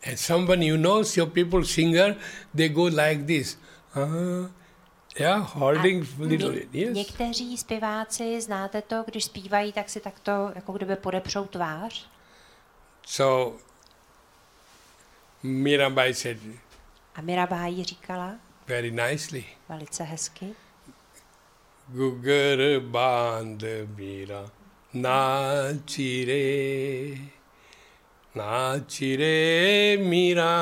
And someone you know, your people singer, they go like this. Yeah, holding little. Yes. Někteří zpěváci, znáte to, když zpívají, tak si takto jako kdyby podepřou tvář. So Mirabai said A Mirabai říkala very nicely, velice hezky. Gugar band mira nachire, nachire mira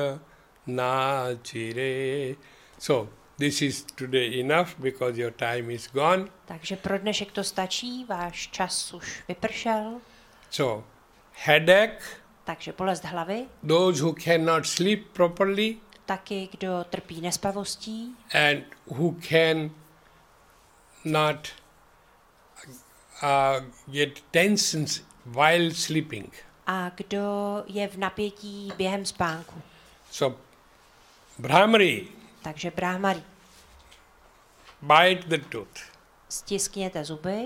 nachire. So this is today enough because your time is gone. Takže pro dnešek to stačí, váš čas už vypršel. So headache, takže bolest hlavy. Those who cannot sleep properly. Taky kdo trpí nespavostí. And who can not get tensions while sleeping. A kdo je v napětí během spánku. So, Brahmari. Takže Brahmari. Bite the tooth. Stiskněte zuby.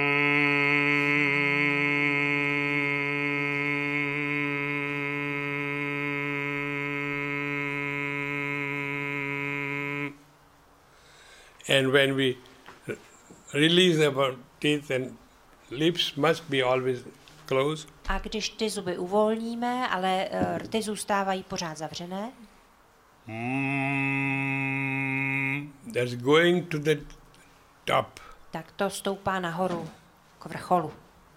And when we release our teeth and lips must be always closed. A když ty zuby uvolníme, ale rty zůstávají pořád zavřené. That's going to the top. Tak to stoupá nahoru k vrcholu.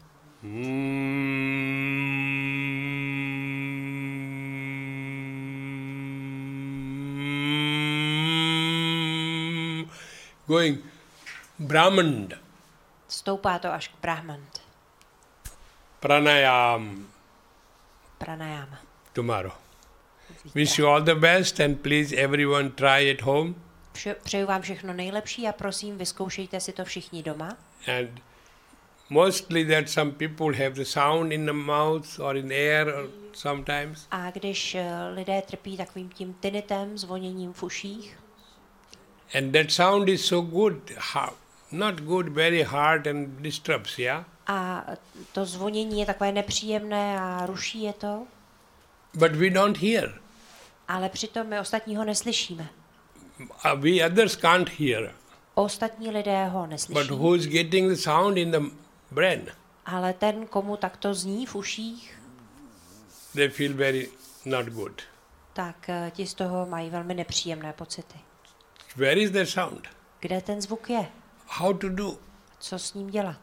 Going Brahmand. Stoupá to až k Brahmand. Pranayam. Pranayama. Tomorrow. Wish you all the best and please everyone try at home. Přeju vám všechno nejlepší a prosím, vyzkoušejte si to všichni doma. And mostly that some people have the sound in the mouth or in the air or sometimes. A když lidé trpí takovým tím tinnitem, zvoněním v uších. And that sound is so good, not good, very hard and disturbs, yeah? A to zvonění je takové nepříjemné a ruší je to. But we don't hear. Ale přitom my ostatního neslyšíme. We others can't hear. Ostatní lidé ho neslyší. But who is getting the sound in the brain? Ale ten, komu takto zní v uších, they feel very not good. Tak ti z toho mají velmi nepříjemné pocity. Where is the sound? Kde ten zvuk je? How to do? Co s ním dělat?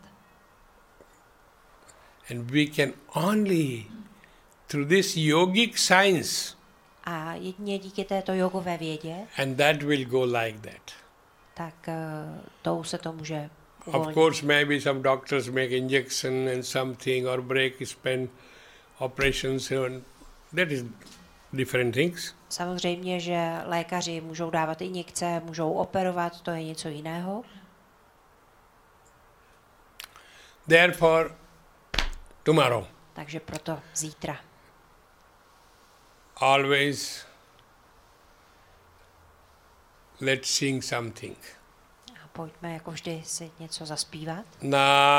And we can only through this yogic science. A jedině díky této jogové vědě. And that will go like that. Tak tou se to může uvolnit. Of course, maybe some doctors make injection and something or break span operations and that is different things. Samozřejmě, že lékaři můžou dávat injekce, můžou operovat, to je něco jiného. Therefore, tomorrow. Takže proto zítra. Always let's sing something. A pojďme jako vždy si něco zaspívat. Na